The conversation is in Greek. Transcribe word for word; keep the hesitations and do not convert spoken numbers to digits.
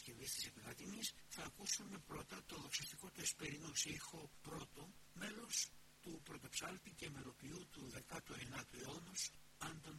Παρασκευής της Επιγατήμης, θα ακούσουμε πρώτα το δοξαστικό του Εσπερινού σε ήχο πρώτο, μέλος του πρωτοψάλτη και μελοποιού του δεκάτου ενάτου αιώνα, Άντων